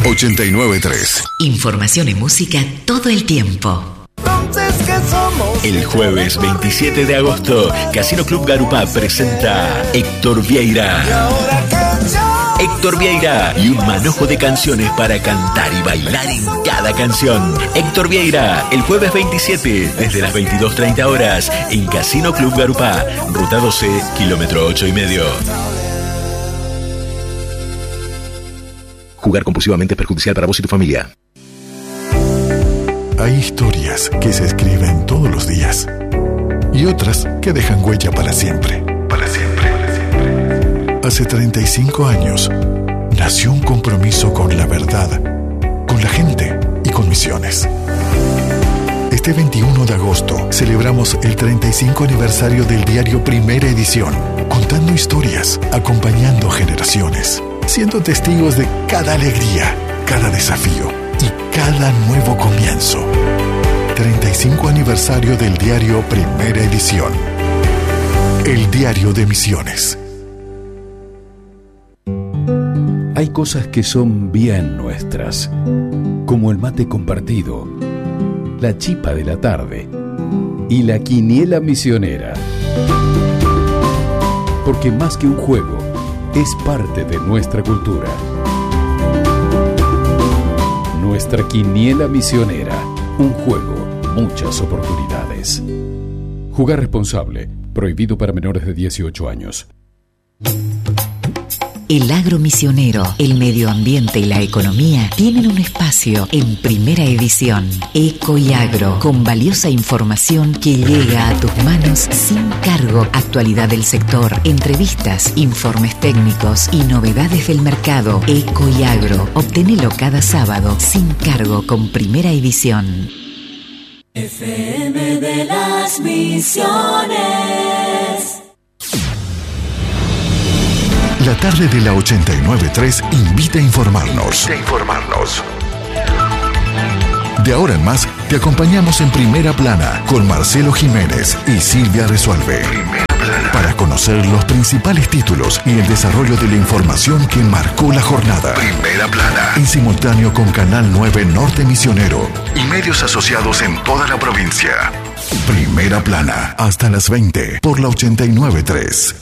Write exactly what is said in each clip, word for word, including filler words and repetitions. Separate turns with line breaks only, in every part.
ochenta y nueve tres.
Información y música todo el tiempo.
El jueves veintisiete de agosto, Casino Club Garupá presenta Héctor Vieira. Héctor Vieira y un manojo de canciones para cantar y bailar en cada canción. Héctor Vieira, el jueves veintisiete, desde las veintidós treinta horas, en Casino Club Garupá, Ruta doce, kilómetro ocho y medio. Jugar compulsivamente es perjudicial para vos y tu familia.
Hay historias que se escriben todos los días y otras que dejan huella para siempre. Para siempre. Hace treinta y cinco años nació un compromiso con la verdad, con la gente y con Misiones. Este veintiuno de agosto celebramos el treinta y cinco aniversario del diario Primera Edición, contando historias, acompañando generaciones, siendo testigos de cada alegría, cada desafío y cada nuevo comienzo. treinta y cinco aniversario del diario Primera Edición. El diario de Misiones.
Hay cosas que son bien nuestras, como el mate compartido, la chipa de la tarde y la quiniela misionera. Porque más que un juego, es parte de nuestra cultura. Nuestra quiniela misionera, un juego, muchas oportunidades. Jugar responsable, prohibido para menores de dieciocho años.
El agro misionero, el medio ambiente y la economía tienen un espacio en Primera Edición. Eco y Agro, con valiosa información que llega a tus manos sin cargo. Actualidad del sector, entrevistas, informes técnicos y novedades del mercado. Eco y Agro, obtenelo cada sábado sin cargo con Primera Edición.
F M de las Misiones.
La tarde de la ochenta y nueve tres invita a informarnos. A informarnos. De ahora en más, te acompañamos en Primera Plana con Marcelo Jiménez y Silvia Resuelve. Primera Plana. Para conocer los principales títulos y el desarrollo de la información que marcó la jornada. Primera Plana. En simultáneo con Canal nueve Norte Misionero y medios asociados en toda la provincia. Primera Plana. Hasta las veinte por la ochenta y nueve tres.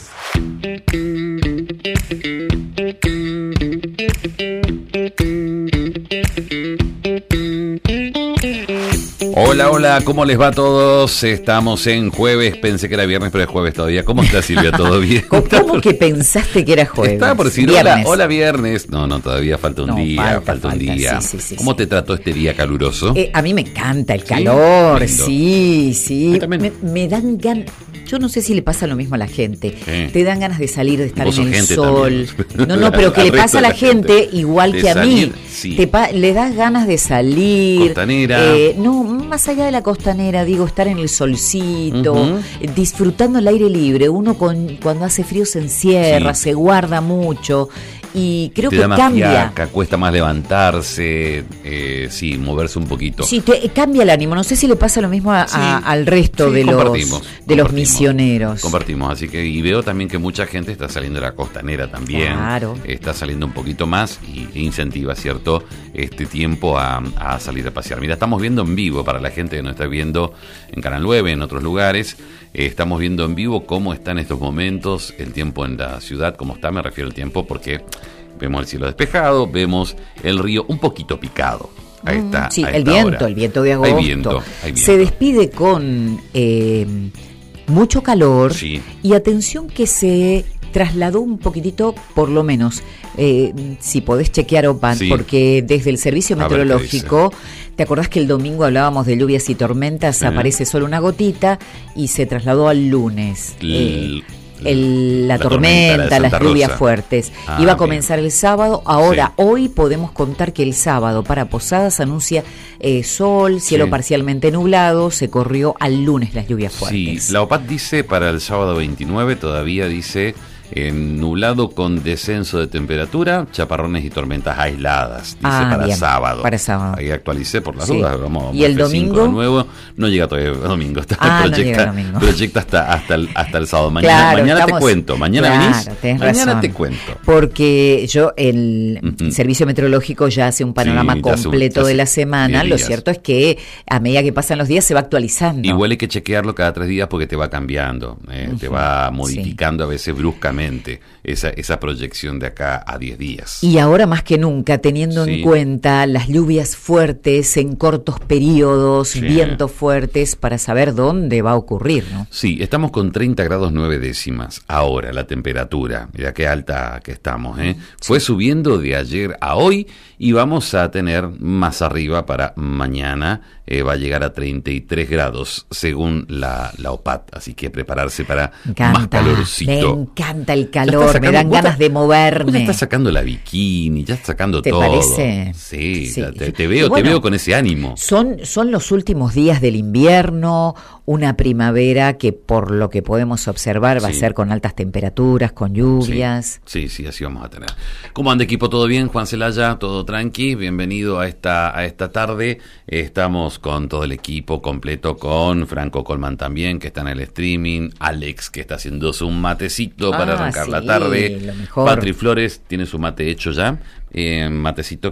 Hola, hola, ¿cómo les va a todos? Estamos en jueves, pensé que era viernes, pero es jueves todavía. ¿Cómo está, Silvia? ¿Todo bien?
¿Cómo que pensaste que era jueves?
Estaba por decir,
viernes.
hola, hola, viernes. No, no, todavía falta un
no,
día,
falta,
falta un
falta,
día.
Sí, sí, sí,
¿Cómo
sí.
te trató este día caluroso?
Eh, a mí me encanta el calor,
sí,
sí, sí. Me, me dan ganas. Yo no sé si le pasa lo mismo a la gente.
Sí.
Te dan ganas de salir, de estar
Vos
en
sos
el
gente
sol.
también.
No, no, pero que
Al
le
resto
pasa a
de
la
la
gente,
gente.
igual
De
que a
salir,
mí.
sí.
Te pa- le das ganas de salir.
Costanera.
Eh, no, más allá de la costanera, digo, estar en el solcito,
Uh-huh.
eh, disfrutando el aire libre. Uno con, cuando hace frío se encierra,
Sí.
se guarda mucho. Y creo
Te
que
da más
cambia.
fiaca, cuesta más levantarse, eh, sí, moverse un poquito.
Sí, te, cambia el ánimo. No sé si le pasa lo mismo a,
Sí.
a, al resto
Sí,
de los
compartimos,
de los
compartimos,
misioneros.
Compartimos, así que y veo también que mucha gente está saliendo de la costanera también.
Claro.
Está saliendo un poquito más y e incentiva, ¿cierto? Este tiempo a, a salir a pasear. Mira, estamos viendo en vivo para la gente que nos está viendo en Canal nueve, en otros lugares. Eh, estamos viendo en vivo cómo está en estos momentos el tiempo en la ciudad, cómo está, me refiero al tiempo porque vemos el cielo despejado, vemos el río un poquito picado. Ahí está.
Sí,
a
el
esta
viento,
hora.
el viento de agosto.
Hay viento, hay viento.
Se despide con eh, mucho calor
Sí.
y atención que se trasladó un poquitito, por lo menos, eh, si podés chequear O P A N,
Sí.
porque desde el servicio
A ver qué
meteorológico, ¿te acordás que el domingo hablábamos de lluvias y tormentas?
Sí.
Aparece solo una gotita y se trasladó al lunes.
El-
Eh, el- la,
la tormenta,
tormenta,
la de
las
Santa
lluvias
Rosa.
fuertes.
Ah,
Iba a
bien.
comenzar el sábado, ahora,
Sí.
hoy podemos contar que el sábado para Posadas anuncia eh, sol, cielo
Sí.
parcialmente nublado, se corrió al lunes las lluvias fuertes.
Sí, la O P A T dice para el sábado veintinueve, todavía dice Eh, nublado con descenso de temperatura, chaparrones y tormentas aisladas, dice
Ah,
para
bien,
sábado.
para sábado.
Ahí actualicé por las
Sí.
dudas. Vamos, vamos
¿Y el
F cinco
domingo?
de nuevo. No llega todavía el domingo. Está,
Ah, no
proyecta,
llega el domingo.
proyecta hasta, hasta, el, hasta el sábado. Mañana,
Claro,
mañana
estamos-
te cuento. Mañana
claro,
venís.
tenés
Mañana
razón.
te cuento.
Porque yo, el
Ujú.
Servicio Meteorológico ya hace un panorama
Sí, ya hace un-
completo
ya
de
hace
la semana.
diez
Lo
días.
cierto es que a medida que pasan los días se va actualizando.
Igual hay que chequearlo cada tres días porque te va cambiando, eh, te va modificando a veces bruscamente esa, esa proyección de acá a diez días.
Y ahora más que nunca, teniendo
Sí.
en cuenta las lluvias fuertes en cortos periodos,
Sí.
vientos fuertes, para saber dónde va a ocurrir, ¿no?
Sí, estamos con treinta grados nueve décimas ahora la temperatura, mira qué alta que estamos, ¿eh? Fue subiendo de ayer a hoy y vamos a tener más arriba para mañana, eh, va a llegar a treinta y tres grados según la, la O P A T, así que prepararse para
Me encanta,
más calorcito.
me encanta el
Ya estás
calor, me
sacando-
dan
vos
ganas
estás-
de
Vos ya
moverme.
estás sacando la bikini, ya estás sacando
¿Te
todo.
parece?
Sí,
Sí.
ya te, te veo,
Bueno,
te veo con ese ánimo.
Son, son los últimos días del invierno, una primavera que por lo que podemos observar va
Sí.
a ser con altas temperaturas, con lluvias.
Sí, sí, sí, así vamos a tener. ¿Cómo anda, equipo? ¿Todo bien? Juan Celaya, todo tranqui. Bienvenido a esta a esta tarde. Estamos con todo el equipo completo, con Franco Colman también, que está en el streaming, Alex, que está haciéndose un matecito para
Ah,
arrancar
sí,
la tarde.
lo mejor.
Patri Flores tiene su mate hecho ya. Eh, matecito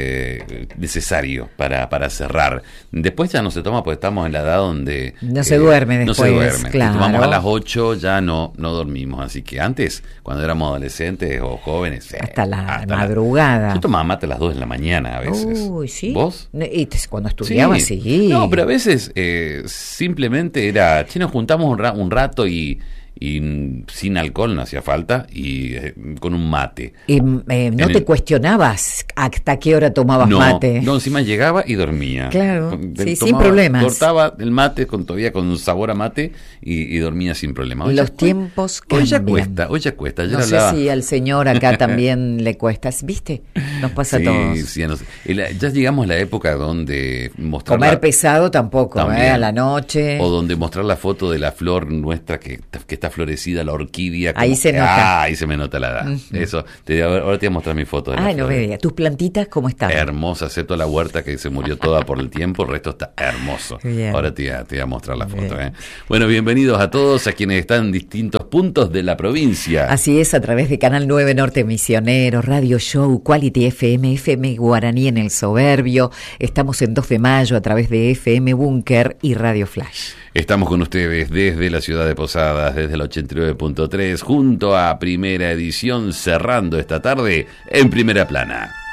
que necesario para, para cerrar. Después ya no se toma porque estamos en la edad donde
No se duerme
no
después,
se duerme.
claro.
Si tomamos a las ocho ya no, no dormimos. Así que antes, cuando éramos adolescentes o jóvenes, eh,
Hasta la
hasta
madrugada.
Yo tomaba mate a las dos de la mañana a veces.
Uy, sí.
¿Vos?
Y te- cuando estudiaba, sí.
No, pero a veces eh, simplemente era, che, nos juntamos un, ra- un rato y, y mm, sin alcohol no hacía falta y eh, con un mate.
Y, eh, ¿No
En
te
el-
cuestionabas hasta qué hora tomabas
no,
mate?
no, encima llegaba y dormía.
Claro,
Con-
sí,
tomaba-
sin problemas.
Cortaba el mate con todavía con sabor a mate y, y dormía sin problema.
Los
ya-
tiempos
Hoy ya
cambian.
cuesta, hoy ya cuesta. Ayer
No sé
hablaba-
si al señor acá también le cuesta. ¿Viste? Nos pasa
Sí,
a todos.
sí, a nos- el- ya llegamos a la época donde mostrar
Comer
la-
pesado tampoco,
También.
¿eh? A la noche.
o donde mostrar la foto de la flor nuestra que, que está florecida, la orquídea.
Ahí
como-
se nota.
Ah, ahí se me nota la edad. Eso, te, ahora te voy a mostrar mi foto de la
Ay, no
flor.
me digas. ¿Tus plantitas cómo están?
Hermosa, excepto la huerta que se murió toda por el tiempo, el resto está hermoso.
Bien.
Ahora te, voy a- te voy a mostrar la foto.
Bien.
¿eh? Bueno, bienvenidos a todos, a quienes están en distintos puntos de la provincia.
Así es, a través de Canal nueve Norte Misionero, Radio Show, Quality F M, F M Guaraní en el Soberbio. Estamos en dos de mayo a través de F M Búnker y Radio Flash.
Estamos con ustedes desde la ciudad de Posadas, desde el ochenta y nueve punto tres, junto a Primera Edición, cerrando esta tarde en Primera Plana.